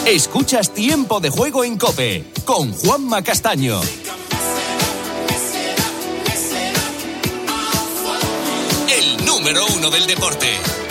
Escuchas Tiempo de Juego en COPE con Juanma Castaño. El número 1 del deporte.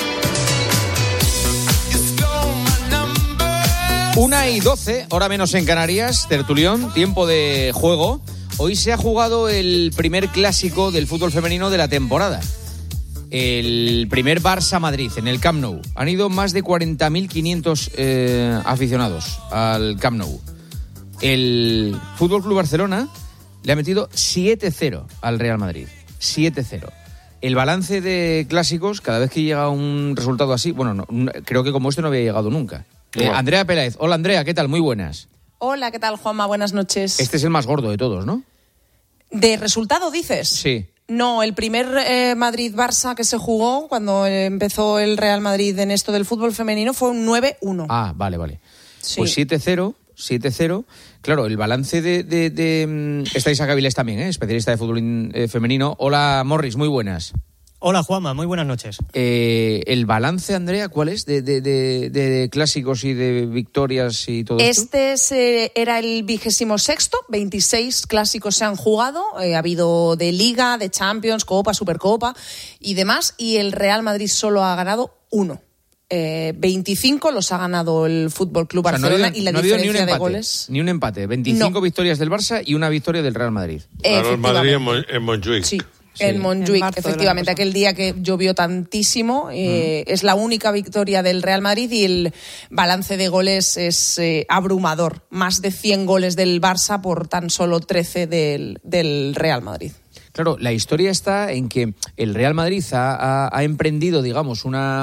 1:12, hora menos en Canarias, tertulión, tiempo de juego. Hoy se ha jugado el primer clásico del fútbol femenino de la temporada. El primer Barça-Madrid en el Camp Nou. Han ido más de 40.500 aficionados al Camp Nou. El Fútbol Club Barcelona le ha metido 7-0 al Real Madrid. 7-0. El balance de clásicos, cada vez que llega un resultado así, bueno, no, creo que como este no había llegado nunca. Andrea Peláez. Hola, Andrea, ¿qué tal? Muy buenas. Hola, ¿qué tal, Juanma? Buenas noches. Este es el más gordo de todos, ¿no? ¿De resultado dices? Sí. No, el primer Madrid-Barça que se jugó cuando empezó el Real Madrid en esto del fútbol femenino fue un 9-1. Ah, vale. Sí. Pues 7-0. Claro, el balance de está Isaac Avilés también, especialista de fútbol femenino. Hola, Morris, muy buenas. Hola, Juanma, muy buenas noches. ¿El balance, Andrea, cuál es de clásicos y de victorias y todo esto? Era el 26º, 26 clásicos se han jugado, ha habido de Liga, de Champions, Copa, Supercopa y demás, y el Real Madrid solo ha ganado 1. 25 los ha ganado el Fútbol Club Barcelona, y la diferencia de goles... Ni un empate, 25 victorias del Barça y una victoria del Real Madrid. Ganó el Madrid en Montjuic. Sí. En Montjuic, efectivamente, aquel día que llovió tantísimo, es la única victoria del Real Madrid y el balance de goles es abrumador. Más de 100 goles del Barça por tan solo 13 del Real Madrid. Claro, la historia está en que el Real Madrid ha emprendido, digamos, una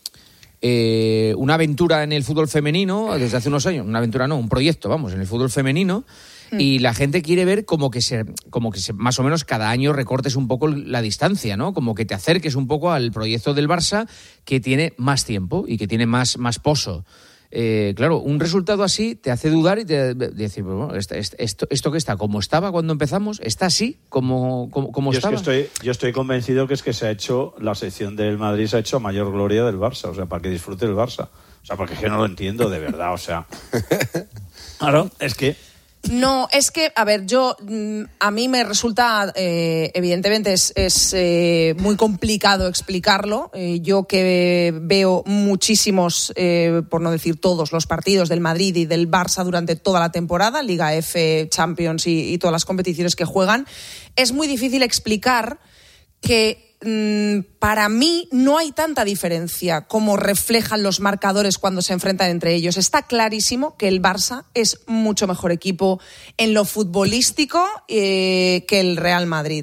aventura en el fútbol femenino desde hace unos años. Una aventura no, un proyecto, vamos, en el fútbol femenino. Y la gente quiere ver como que se más o menos cada año recortes un poco la distancia, ¿no? Como que te acerques un poco al proyecto del Barça, que tiene más tiempo y que tiene más poso. Claro, un resultado así te hace dudar y te decir, bueno, esto que está como estaba cuando empezamos, está así como estaba. Yo estoy convencido que es que se ha hecho, la sección del Madrid se ha hecho a mayor gloria del Barça, o sea, para que disfrute el Barça. O sea, porque es que no lo entiendo de verdad, o sea. Claro, es que... No, es que, a ver, a mí me resulta, evidentemente es muy complicado explicarlo. Yo que veo muchísimos, por no decir todos, los partidos del Madrid y del Barça durante toda la temporada, Liga F, Champions y todas las competiciones que juegan, es muy difícil explicar que para mí no hay tanta diferencia como reflejan los marcadores cuando se enfrentan entre ellos. Está clarísimo que el Barça es mucho mejor equipo en lo futbolístico que el Real Madrid.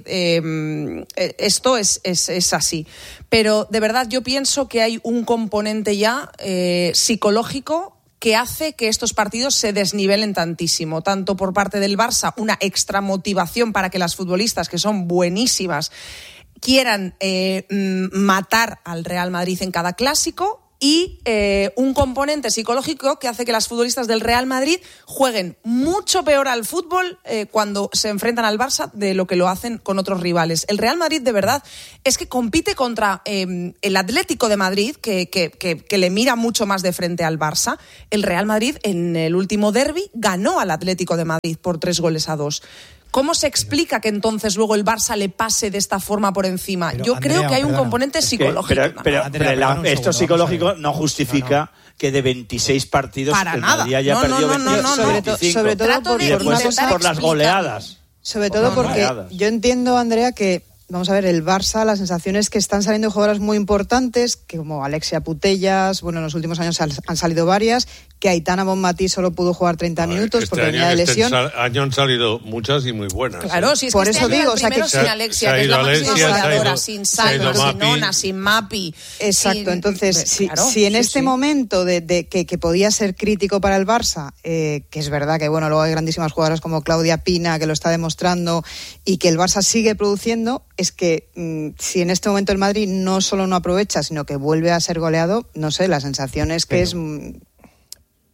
Esto es así. Pero de verdad yo pienso que hay un componente ya psicológico que hace que estos partidos se desnivelen tantísimo, tanto por parte del Barça, una extra motivación para que las futbolistas, que son buenísimas, quieran matar al Real Madrid en cada clásico, y un componente psicológico que hace que las futbolistas del Real Madrid jueguen mucho peor al fútbol cuando se enfrentan al Barça de lo que lo hacen con otros rivales. El Real Madrid, de verdad, es que compite contra el Atlético de Madrid, que le mira mucho más de frente al Barça. El Real Madrid, en el último derbi, ganó al Atlético de Madrid por 3-2. ¿Cómo se explica que entonces luego el Barça le pase de esta forma por encima? Pero, yo Andrea, creo que hay un componente psicológico. Pero esto psicológico no justifica que de 26 partidos para el nada. Madrid haya perdido 25. Sobre todo y después por las goleadas. Sobre todo porque yo entiendo, Andrea, que vamos a ver, el Barça, la sensación es que están saliendo jugadoras muy importantes, que como Alexia Putellas, bueno, en los últimos años han salido varias, que Aitana Bonmatí solo pudo jugar 30 minutos porque venía de lesión. Este año han salido muchas y muy buenas. Claro, si es por que eso digo, o sea, que sin Alexia, que es la máxima goleadora, sin Simon, sin Ona, sin Mapi. Exacto, entonces, si en este momento de que podía ser crítico para el Barça, que es verdad que, bueno, luego hay grandísimas jugadoras como Claudia Pina, que lo está demostrando, y que el Barça sigue produciendo, es que si en este momento el Madrid no solo no aprovecha, sino que vuelve a ser goleado, no sé, la sensación es que es...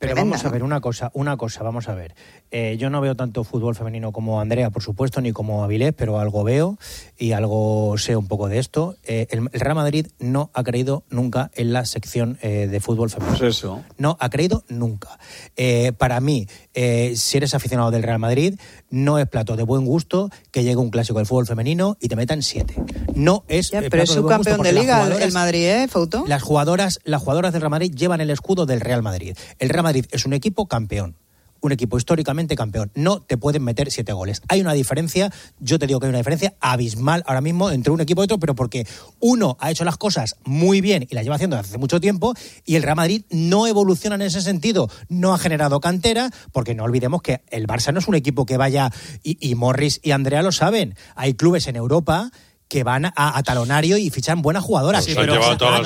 Pero tremenda, vamos a ver, una cosa, vamos a ver. Yo no veo tanto fútbol femenino como Andrea, por supuesto, ni como Avilés, pero algo veo y algo sé un poco de esto. El Real Madrid no ha creído nunca en la sección de fútbol femenino. Pues eso. No ha creído nunca. Para mí, si eres aficionado del Real Madrid, no es plato de buen gusto que llegue un clásico del fútbol femenino y te metan 7. No es Ya, plato pero es de buen gusto subcampeón de porque liga las el Madrid, Fouto. Las jugadoras del Real Madrid llevan el escudo del Real Madrid. El Real Madrid es un equipo campeón. Un equipo históricamente campeón. No te pueden meter 7 goles. Hay una diferencia, yo te digo que hay una diferencia abismal ahora mismo entre un equipo y otro, pero porque uno ha hecho las cosas muy bien y las lleva haciendo desde hace mucho tiempo y el Real Madrid no evoluciona en ese sentido, no ha generado cantera, porque no olvidemos que el Barça no es un equipo que vaya, y Morris y Andrea lo saben, hay clubes en Europa que van a talonario y fichan buenas jugadoras. Sí, pero el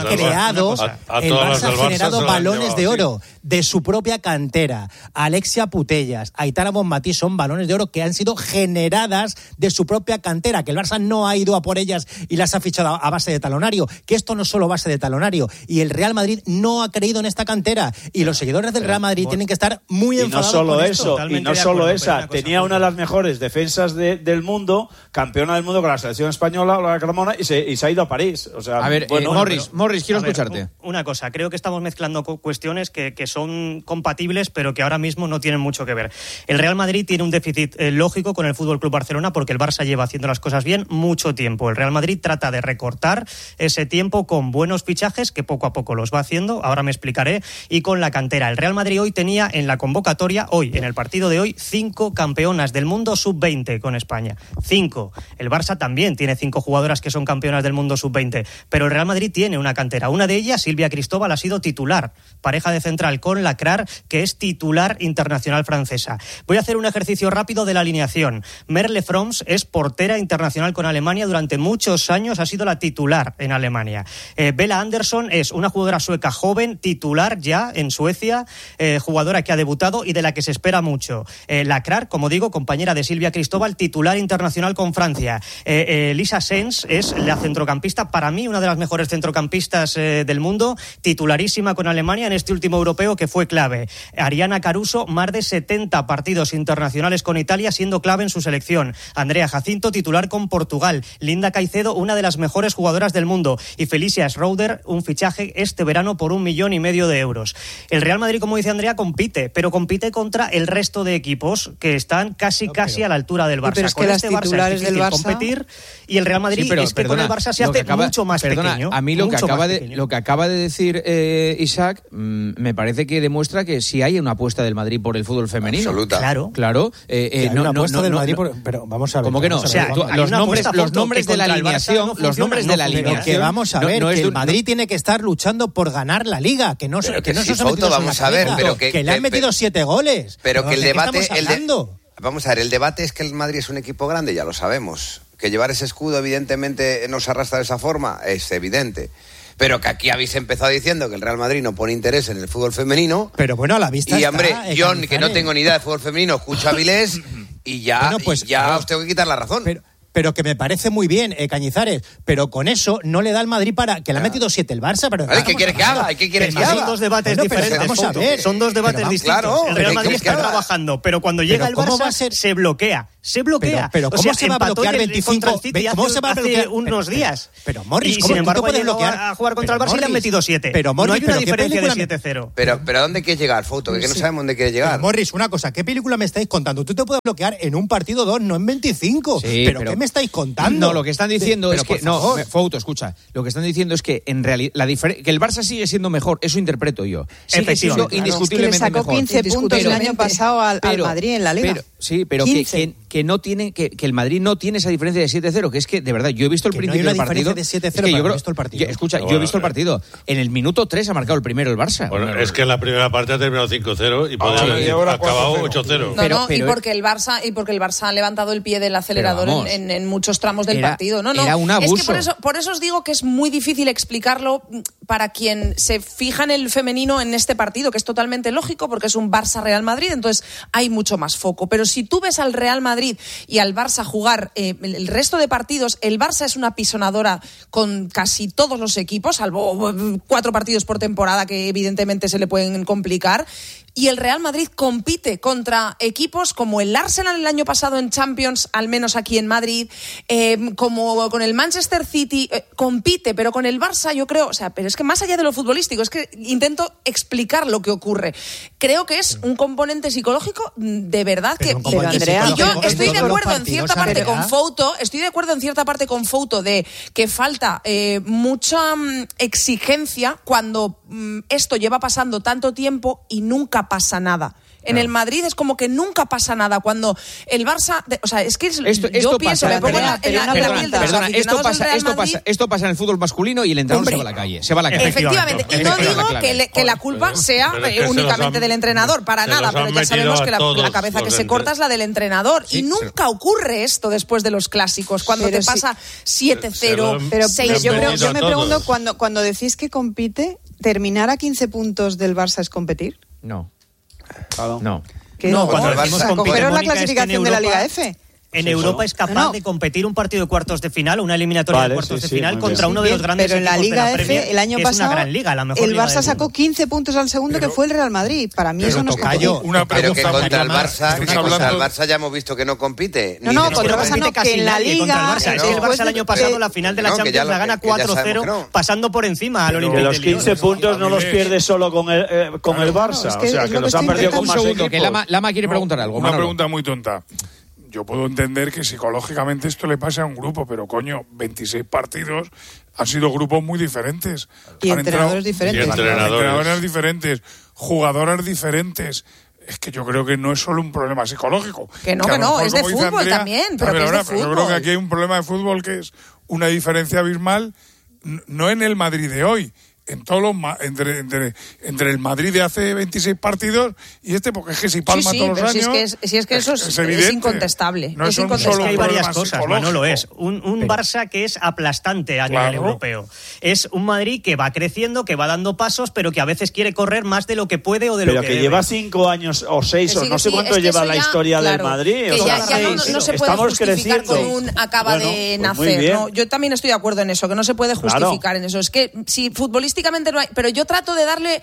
Barça ha generado balones de oro de su propia cantera. Alexia Putellas, Aitana Bonmatí son balones de oro que han sido generadas de su propia cantera, que el Barça no ha ido a por ellas y las ha fichado a base de talonario, que esto no es solo base de talonario, y el Real Madrid no ha creído en esta cantera, y los seguidores del Real Madrid tienen que estar muy enfadados con esto. Y no solo esa, tenía una de las mejores defensas del mundo, campeona del mundo con la selección española, la Carmona, y se ha ido a París. O sea, a ver, bueno, Morris, quiero escucharte. Una cosa, creo que estamos mezclando cuestiones que son compatibles, pero que ahora mismo no tienen mucho que ver. El Real Madrid tiene un déficit lógico con el FC Barcelona porque el Barça lleva haciendo las cosas bien mucho tiempo. El Real Madrid trata de recortar ese tiempo con buenos fichajes, que poco a poco los va haciendo, ahora me explicaré, y con la cantera. El Real Madrid hoy tenía en la convocatoria, en el partido de hoy, 5 campeonas del mundo sub-20 con España. 5. El Barça también tiene 5 jugadoras que son campeonas del mundo sub-20, pero el Real Madrid tiene una cantera. Una de ellas, Silvia Cristóbal, ha sido titular, pareja de central con Lacrar, que es titular internacional francesa. Voy a hacer un ejercicio rápido de la alineación. Merle Froms es portera internacional con Alemania, durante muchos años ha sido la titular en Alemania. Bella Andersson es una jugadora sueca joven, titular ya en Suecia, jugadora que ha debutado y de la que se espera mucho. Lacrar, como digo, compañera de Silvia Cristóbal, titular internacional con Francia. Lisa Sens es la centrocampista, para mí una de las mejores centrocampistas del mundo, titularísima con Alemania en este último europeo que fue clave. Ariana Caruso, más de 70 partidos internacionales con Italia, siendo clave en su selección. Andrea Jacinto, titular con Portugal. Linda Caicedo, una de las mejores jugadoras del mundo. Y Felicia Schroeder, un fichaje este verano por 1,5 millones de euros. El Real Madrid, como dice Andrea, compite, pero compite contra el resto de equipos que están casi a la altura del Barça. Pero es que con las este Barça titulares es difícil del Barça competir, y el Real Madrid con el Barça se hace mucho más pequeño. A mí lo que acaba de decir Isaac me parece que demuestra que sí hay una apuesta del Madrid por el fútbol femenino. Absoluta. Claro. Una apuesta del Madrid pero vamos a ver. ¿Cómo que no? O sea, los nombres de la alineación, que vamos a ver, que el Madrid tiene que estar luchando por ganar la Liga, que no se vamos a ver, pero que le han metido 7 goles. Pero que el debate vamos a ver, el debate es que el Madrid es un equipo grande, ya lo sabemos. Que llevar ese escudo evidentemente nos arrastra de esa forma, es evidente. Pero que aquí habéis empezado diciendo que el Real Madrid no pone interés en el fútbol femenino. Pero bueno, a la vista y está. Hombre, yo, que no tengo ni idea de fútbol femenino, escucho a Avilés y ya, os tengo que quitar la razón. Pero que me parece muy bien, Cañizares, pero con eso no le da al Madrid para que le ha metido 7 el Barça. Pero ¿Qué quieres que haga? ¿Qué quieres que haga? Son dos debates diferentes. Vamos a ver. Son dos debates distintos. Claro, el Real Madrid está trabajando, pero cuando llega el Barça se bloquea. Pero ¿cómo se va a bloquear 25? ¿Cómo se va a bloquear hace unos días? Pero Morris, y sin embargo puedes bloquear a jugar contra el Barça y le han metido 7. Pero Morris, no hay una diferencia de 7-0. Pero ¿a dónde quieres llegar, Fouto? Que no sabemos dónde quieres llegar. Pero Morris, una cosa, ¿qué película me estáis contando? Tú te puedes bloquear en un partido 2, no en 25. Sí, pero ¿qué me estáis contando? No, lo que están diciendo es que Fouto, escucha. Lo que están diciendo es que en realidad que el Barça sigue siendo mejor, eso interpreto yo. Sigue siendo indiscutiblemente mejor. Es que le sacó 15 puntos el año pasado al Madrid en la Liga. Pero que no tiene que el Madrid no tiene esa diferencia de 7-0, que es que de verdad yo he visto el principio del partido. De 7-0, yo he visto el partido. Yo he visto el partido. En el minuto 3 ha marcado el primero el Barça. Bueno, es que en la primera parte ha terminado 5-0 y podría haber acabado 8-0. Y porque el Barça ha levantado el pie del acelerador en muchos tramos del partido. Era un abuso. Es que por eso os digo que es muy difícil explicarlo para quien se fija en el femenino en este partido, que es totalmente lógico porque es un Barça-Real Madrid, entonces hay mucho más foco. Pero si tú ves al Real Madrid y al Barça jugar el resto de partidos, el Barça es una pisonadora con casi todos los equipos, salvo 4 partidos por temporada que evidentemente se le pueden complicar. y el Real Madrid compite contra equipos como el Arsenal el año pasado en Champions, al menos aquí en Madrid, como con el Manchester City, compite, pero con el Barça yo creo, o sea, pero es que más allá de lo futbolístico, es que intento explicar lo que ocurre. Creo que es un componente psicológico de verdad que... Andrea, y yo estoy de acuerdo en cierta parte con Fouto, de que falta mucha exigencia cuando esto lleva pasando tanto tiempo y nunca pasa nada. En el Madrid es como que nunca pasa nada. Cuando el Barça... o sea, es que yo pienso... Esto pasa en el fútbol masculino y el entrenador se va a la calle. Efectivamente. Y no digo que la culpa sea únicamente del entrenador, para nada, pero ya sabemos que la cabeza que se corta es la del entrenador. Y nunca ocurre esto después de los clásicos, cuando te pasa 7-0, 6-0. Yo me pregunto, cuando decís que compite, ¿terminar a 15 puntos del Barça es competir? No. Claro. No. Cuando cogeros la clasificación de la Liga F. En Europa es capaz de competir un partido de cuartos de final, una eliminatoria de cuartos de final contra uno de los grandes equipos de la Liga F, el año pasado, gran liga, la mejor el liga Barça sacó 15 puntos al segundo, que fue el Real Madrid. Para mí eso no es competir. Pero que contra el Barça ya hemos visto que no compite. No, contra el Barça no, que en la Liga... El Barça el año pasado, la final de la Champions la gana 4-0, pasando por encima al Olympique de Lyon. Que los 15 puntos no los pierde solo con el Barça. O sea, que los han perdido con más equipos. Que Lama quiere preguntar algo. Una pregunta muy tonta. Yo puedo entender que psicológicamente esto le pase a un grupo, pero coño, 26 partidos han sido grupos muy diferentes. Y entrenadores diferentes. Entrenadores diferentes, jugadores diferentes. Es que yo creo que no es solo un problema psicológico. Que no, es de fútbol Andrea, también, pero que es de fútbol. Yo creo que aquí hay un problema de fútbol que es una diferencia abismal, no en el Madrid de hoy, en todos los entre el Madrid de hace 26 partidos y porque es que si palma todos los años. Si es que eso es incontestable. No es incontestable. Es que hay varias cosas, Manolo. Es un Barça que es aplastante a nivel europeo. Es un Madrid que va creciendo, que va dando pasos, pero que a veces quiere correr más de lo que puede o de lo que debe. Lleva 5 años o 6 o no sé cuánto lleva la historia del Madrid. Que ya no se puede justificar con un acaba de nacer. ¿no? Yo también estoy de acuerdo en eso, que no se puede justificar en eso. Es que si futbolísticamente no hay, pero yo trato de darle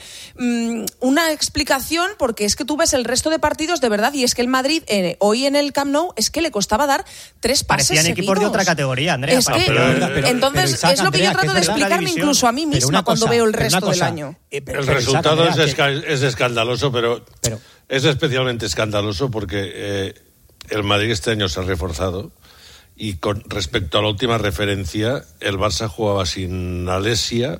una explicación, porque es que tú ves el resto de partidos de verdad, y es que el Madrid hoy en el Camp Nou es que le costaba dar 3 pases seguidos. Parecían equipos de otra categoría, Andrea. Entonces Isaac, es lo que yo trato de explicarme incluso a mí misma cuando veo el resto del año. El resultado es escandaloso, pero es especialmente escandaloso porque el Madrid este año se ha reforzado. Y con respecto a la última referencia, el Barça jugaba sin Alessia,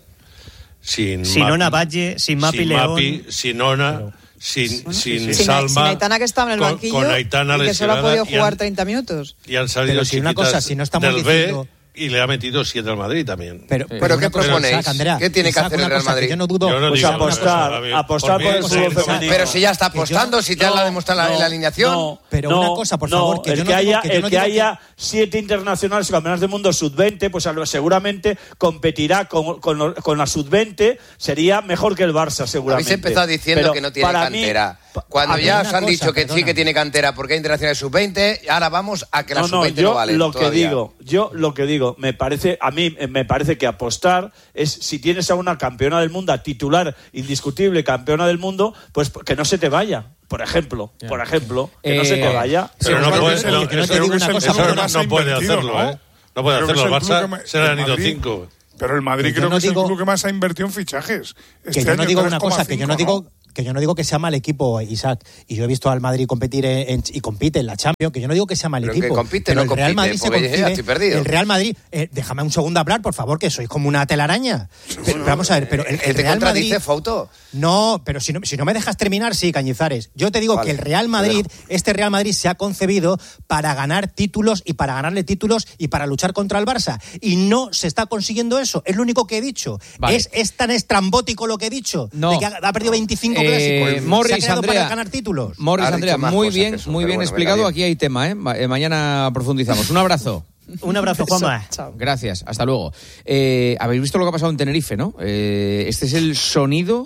sin Ona Valle, sin Mapi León, sin Ona, sin Salma, sin Aitana, que estaba en el banquillo, con Aitana y que solo ha podido jugar 30 minutos. Y han salido chiquitas del B y le ha metido 7 al Madrid también. ¿Pero qué proponéis? ¿Qué tiene que hacer el Real Madrid? Yo no dudo. Pues apostar por el fútbol femenino. Pero si ya está apostando, si te ha demostrado la alineación. Pero una cosa, por favor, el que haya 7 internacionales campeonatos del mundo sub-20, pues seguramente competirá con la sub-20, sería mejor que el Barça, seguramente. Habéis empezado diciendo que no tiene cantera. Cuando ya os han dicho que sí que tiene cantera porque hay internacionales sub-20, ahora vamos a que la sub-20 no vale. Yo lo que digo, a mí me parece que apostar es, si tienes a una campeona del mundo, a titular indiscutible campeona del mundo, pues que no se te vaya. Por ejemplo, que no se te vaya. Pero no puede hacerlo, ¿eh? No puede hacerlo. El Barça se le han ido 5. Pero el Madrid creo que es el club que más ha invertido en fichajes. Que yo no digo una cosa, que yo no digo que sea mal equipo, Isaac, y yo he visto al Madrid competir y compite en la Champions, que yo no digo que sea mal equipo. Que compite, pero no el Real Madrid se concibe, el Real Madrid, déjame un segundo hablar, por favor, que sois como una telaraña. Pero, vamos a ver, pero el Real Madrid... Fouto? No, pero si no me dejas terminar, sí, Cañizares. Yo te digo que el Real Madrid, este Real Madrid se ha concebido para ganar títulos y para ganarle títulos y para luchar contra el Barça. Y no se está consiguiendo eso. Es lo único que he dicho. Vale. Es tan estrambótico lo que he dicho, de que ha perdido 25 clásicos. Morris, Andrea, para ganar títulos. Morris, Andrea, muy bien explicado. Aquí hay tema, ¿eh? Mañana profundizamos. Un abrazo. Un abrazo, Juanma. Gracias, hasta luego. Habéis visto lo que ha pasado en Tenerife, ¿no? Este es el sonido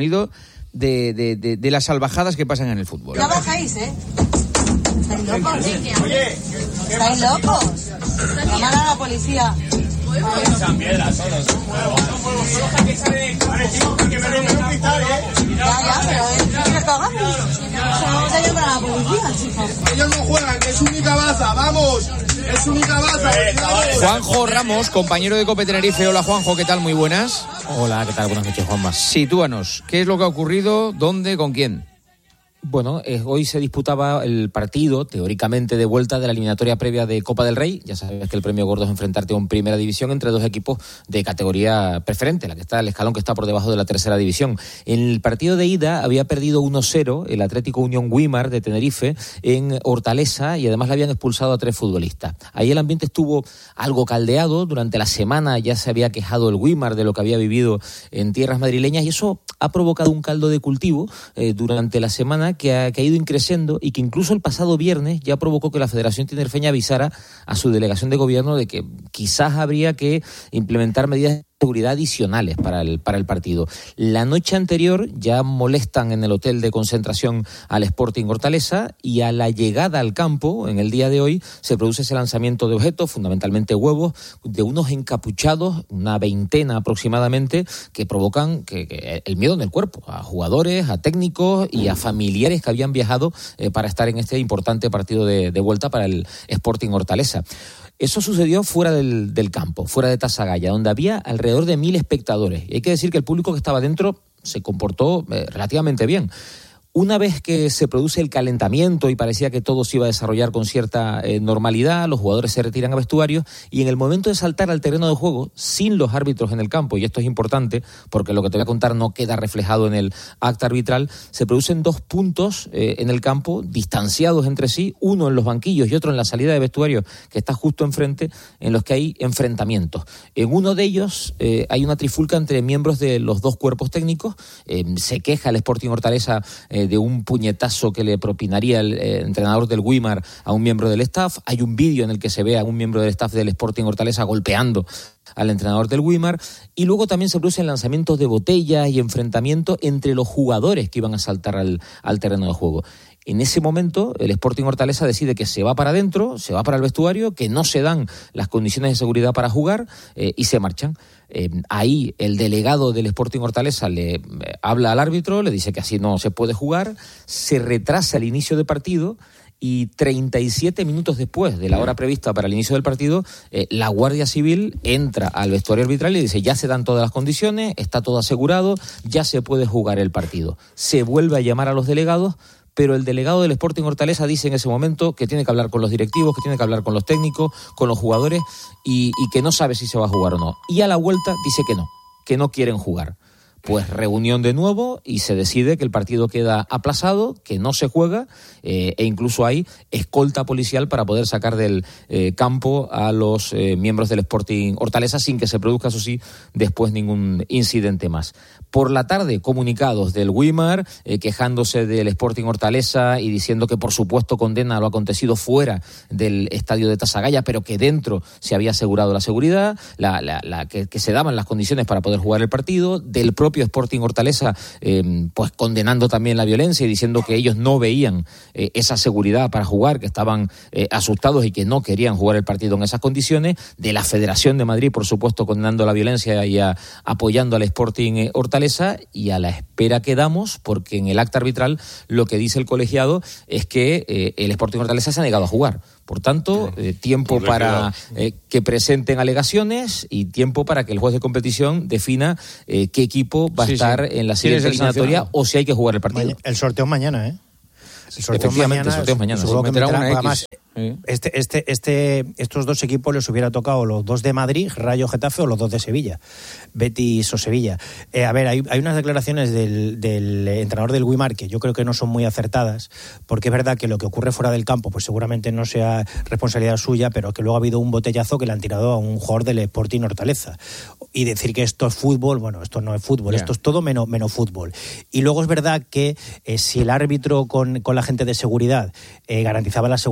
de las salvajadas que pasan en el fútbol. Ya bajáis, ¿eh? ¿Estáis locos? Oye, ¿estáis locos? Llamad a la policía. Echan piedras solos. Ya, pero ¿qué quieres cagamos. Vamos a llamar a la policía, chicos. Ellos no juegan, que es única baza, vamos. Es única baza. Juanjo Ramos, compañero de COPE Tenerife. Hola Juanjo, ¿qué tal? Muy buenas. Hola, ¿qué tal? Buenas noches, Juanma. Sitúanos, ¿qué es lo que ha ocurrido? ¿Dónde? ¿Con quién? Bueno, hoy se disputaba el partido, teóricamente, de vuelta de la eliminatoria previa de Copa del Rey. Ya sabes que el premio gordo es enfrentarte a un primera división entre dos equipos de categoría preferente, el escalón que está por debajo de la tercera división. En el partido de ida había perdido 1-0 el Atlético Unión Güímar de Tenerife en Hortaleza y además le habían expulsado a 3 futbolistas. Ahí el ambiente estuvo algo caldeado. Durante la semana ya se había quejado el Güímar de lo que había vivido en tierras madrileñas y eso ha provocado un caldo de cultivo durante la semana que ha ido increciendo y que incluso el pasado viernes ya provocó que la Federación Tinerfeña avisara a su delegación de gobierno de que quizás habría que implementar medidas de seguridad adicionales para el partido. La noche anterior ya molestan en el hotel de concentración al Sporting Hortaleza y a la llegada al campo, en el día de hoy, se produce ese lanzamiento de objetos, fundamentalmente huevos, de unos encapuchados, una veintena aproximadamente, que provocan que el miedo en el cuerpo, a jugadores, a técnicos y a familiares que habían viajado para estar en este importante partido de vuelta para el Sporting Hortaleza. Eso sucedió fuera del campo, fuera de Tasagaya, donde había alrededor de 1.000 espectadores. Y hay que decir que el público que estaba dentro se comportó relativamente bien. Una vez que se produce el calentamiento y parecía que todo se iba a desarrollar con cierta normalidad, los jugadores se retiran a vestuarios y en el momento de saltar al terreno de juego, sin los árbitros en el campo, y esto es importante porque lo que te voy a contar no queda reflejado en el acta arbitral, se producen 2 puntos en el campo, distanciados entre sí, uno en los banquillos y otro en la salida de vestuario que está justo enfrente, en los que hay enfrentamientos. En uno de ellos hay una trifulca entre miembros de los 2 cuerpos técnicos, se queja el Sporting Hortaleza de un puñetazo que le propinaría el entrenador del Güímar a un miembro del staff. Hay un vídeo en el que se ve a un miembro del staff del Sporting Hortaleza golpeando al entrenador del Güímar, y luego también se producen lanzamientos de botellas y enfrentamientos entre los jugadores que iban a saltar al terreno de juego. En ese momento, el Sporting Hortaleza decide que se va para adentro, se va para el vestuario, que no se dan las condiciones de seguridad para jugar y se marchan. Ahí el delegado del Sporting Hortaleza le habla al árbitro, le dice que así no se puede jugar, se retrasa el inicio del partido y 37 minutos después de la hora prevista para el inicio del partido, la Guardia Civil entra al vestuario arbitral y dice ya se dan todas las condiciones, está todo asegurado, ya se puede jugar el partido. Se vuelve a llamar a los delegados, pero el delegado del Sporting Hortaleza dice en ese momento que tiene que hablar con los directivos, que tiene que hablar con los técnicos, con los jugadores y que no sabe si se va a jugar o no. Y a la vuelta dice que no quieren jugar. Pues reunión de nuevo y se decide que el partido queda aplazado, que no se juega e incluso hay escolta policial para poder sacar del campo a los miembros del Sporting Hortaleza sin que se produzca, eso sí, después ningún incidente más. Por la tarde, comunicados del Güímar quejándose del Sporting Hortaleza y diciendo que por supuesto condena lo acontecido fuera del estadio de Tasagaya, pero que dentro se había asegurado la seguridad, que se daban las condiciones para poder jugar el partido, del propio Sporting Hortaleza pues condenando también la violencia y diciendo que ellos no veían esa seguridad para jugar, que estaban asustados y que no querían jugar el partido en esas condiciones, de la Federación de Madrid por supuesto condenando la violencia y apoyando al Sporting Hortaleza, y a la espera quedamos porque en el acta arbitral lo que dice el colegiado es que el Sporting Hortaleza se ha negado a jugar. Por tanto, tiempo para que presenten alegaciones y tiempo para que el juez de competición defina qué equipo va a estar en la siguiente eliminatoria o si hay que jugar el partido. El sorteo mañana, ¿eh? El sorteo es mañana. Seguro que además, estos 2 equipos les hubiera tocado los 2 de Madrid, Rayo Getafe, o los 2 de Sevilla, Betis o Sevilla. Hay unas declaraciones del entrenador del Güímar que yo creo que no son muy acertadas, porque es verdad que lo que ocurre fuera del campo pues seguramente no sea responsabilidad suya, pero que luego ha habido un botellazo que le han tirado a un jugador del Sporting Hortaleza. Y decir que esto es fútbol, bueno, esto no es fútbol, esto es todo menos fútbol. Y luego es verdad que si el árbitro con la gente de seguridad garantizaba la seguridad,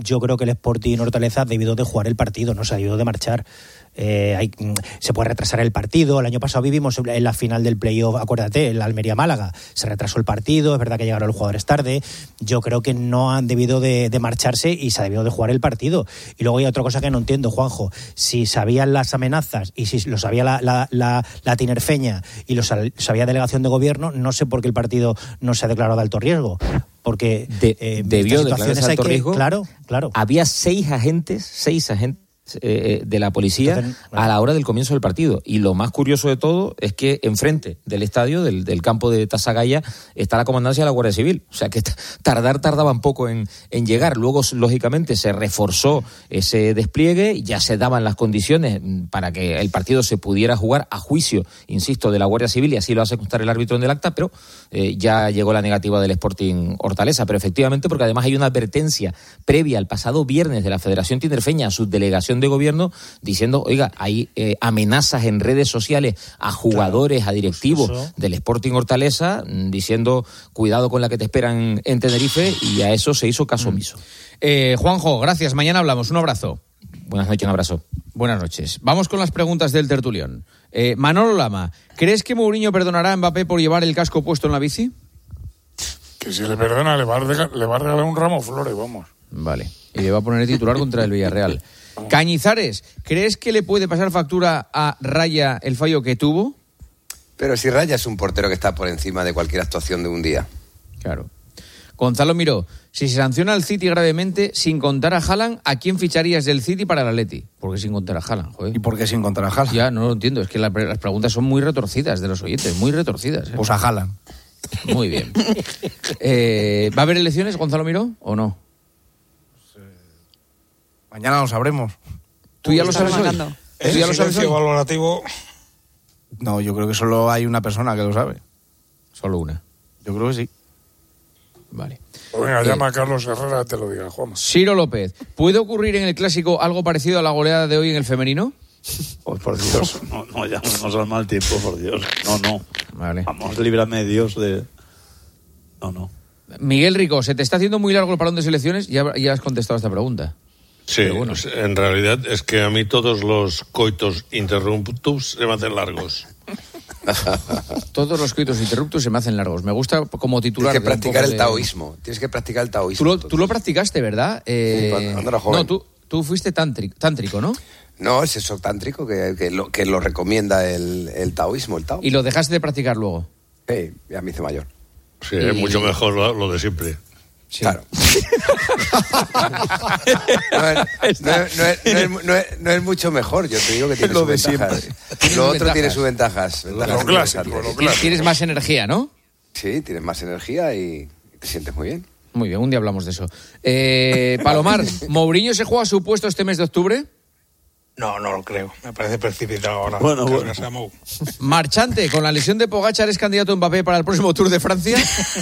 yo creo que el Sporting Hortaleza ha debido de jugar el partido, no se ha debido de marchar. Se puede retrasar el partido. El año pasado vivimos en la final del playoff, acuérdate, el Almería-Málaga, se retrasó el partido, es verdad que llegaron los jugadores tarde. Yo creo que no han debido de marcharse y se ha debido de jugar el partido. Y luego hay otra cosa que no entiendo, Juanjo, si sabían las amenazas y si lo sabía la Tinerfeña y lo sabía delegación de gobierno, no sé por qué el partido no se ha declarado de alto riesgo. Porque debió declararse alto riesgo. Claro. Había 6 agentes de la policía. Entonces, a la hora del comienzo del partido. Y lo más curioso de todo es que enfrente del estadio, del campo de Tasagaya, está la comandancia de la Guardia Civil. O sea que tardaban poco en llegar. Luego, lógicamente, se reforzó ese despliegue, ya se daban las condiciones para que el partido se pudiera jugar a juicio, insisto, de la Guardia Civil, y así lo hace constar el árbitro en el acta, pero ya llegó la negativa del Sporting Hortaleza. Pero efectivamente, porque además hay una advertencia previa el pasado viernes de la Federación Tinerfeña a su delegación de gobierno diciendo, oiga, hay amenazas en redes sociales a jugadores, a directivos del Sporting Hortaleza, diciendo, cuidado con la que te esperan en Tenerife, y a eso se hizo caso omiso. Juanjo, gracias, mañana hablamos, un abrazo. Buenas noches, un abrazo. Buenas noches. Vamos con las preguntas del tertulión. Manolo Lama, ¿crees que Mourinho perdonará a Mbappé por llevar el casco puesto en la bici? Que si le perdona, le va a regalar un ramo de flores, vamos. Vale, y le va a poner el titular contra el Villarreal. Cañizares, ¿crees que le puede pasar factura a Raya el fallo que tuvo? Pero si Raya es un portero que está por encima de cualquier actuación de un día. Claro. Gonzalo Miró, si se sanciona al City gravemente sin contar a Haaland, ¿a quién ficharías del City para el Atleti? ¿Por qué sin contar a Haaland, joder? ¿Y por qué sin contar a Haaland? Ya, no lo entiendo, es que las preguntas son muy retorcidas de los oyentes, muy retorcidas. Pues a Haaland. Muy bien. ¿Va a haber elecciones, Gonzalo Miró, o no? Mañana lo sabremos. ¿Tú ya lo sabes hoy? ¿Tú ya lo sabes hoy? Valorativo. No, yo creo que solo hay una persona que lo sabe. Solo una. Yo creo que sí. Vale. Pues venga, llama a Carlos Herrera, te lo diga, Juan. Ciro López, ¿puede ocurrir en el Clásico algo parecido a la goleada de hoy en el femenino? Pues por Dios, no llamemos al mal tiempo, por Dios. No. Vale. Vamos, líbrame Dios de... No. Miguel Rico, ¿se te está haciendo muy largo el parón de selecciones? Ya has contestado a esta pregunta. Sí, bueno, en realidad es que a mí todos los coitos interruptus se me hacen largos. Todos los coitos interruptus se me hacen largos. Me gusta como titular. Tienes que practicar el taoísmo. Tienes que practicar el taoísmo. Tú lo practicaste, ¿verdad? Sí, cuando era joven. No, tú fuiste tántrico, ¿no? No, es eso tántrico que lo recomienda el taoísmo, el Tao. ¿Y lo dejaste de practicar luego? Sí, ya me hice mayor. Sí, es mucho mejor lo de siempre. Sí. Claro. No es mucho mejor, yo te digo que tiene sus ventajas. Lo otro tiene sus ventajas. Lo clásico. Tienes más energía, ¿no? Sí, tienes más energía y te sientes muy bien. Muy bien, un día hablamos de eso. Palomar, ¿Mourinho se juega su puesto este mes de octubre? No lo creo. Me parece precipitado ahora. Bueno. Marchante, ¿con la lesión de Pogačar es candidato Mbappé para el próximo Tour de Francia?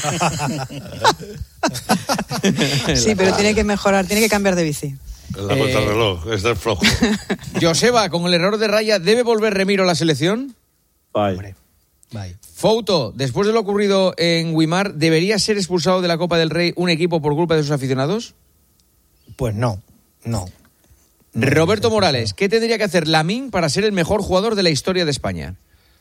Sí, pero tiene que mejorar, tiene que cambiar de bici. La vuelta al reloj, está flojo. Joseba, con el error de Raya, ¿debe volver Remiro a la selección? Bye. Fouto, después de lo ocurrido en Guimar, ¿debería ser expulsado de la Copa del Rey un equipo por culpa de sus aficionados? Pues no. Roberto Morales, ¿qué tendría que hacer Lamine para ser el mejor jugador de la historia de España?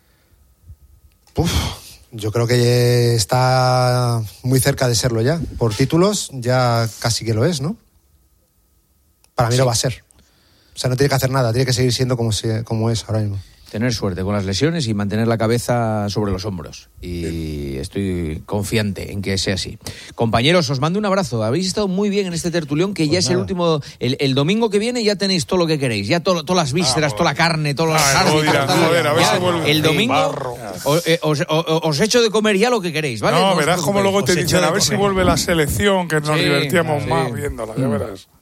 Yo creo que está muy cerca de serlo ya. Por títulos ya casi que lo es, ¿no? Para mí lo va a ser. O sea, no tiene que hacer nada, tiene que seguir siendo como es ahora mismo. Tener suerte con las lesiones y mantener la cabeza sobre los hombros. Y estoy confiante en que sea así. Compañeros, os mando un abrazo. Habéis estado muy bien en este tertulión, que ya es el último... El domingo que viene ya tenéis todo lo que queréis. Ya todas las vísceras, toda la carne, todos los árbitros. A ver si vuelve. El domingo os echo de comer ya lo que queréis, ¿vale? No, verás como luego te dicen, a ver si vuelve la selección, que nos divertíamos más viéndola, ya verás.